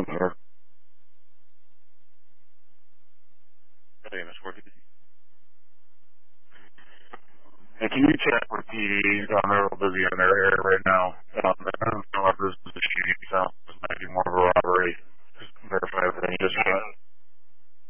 here. Hey, Miss Worthy. Hey, can you check with PD? They're real busy in their area right now. I don't know if this is a shooting, so.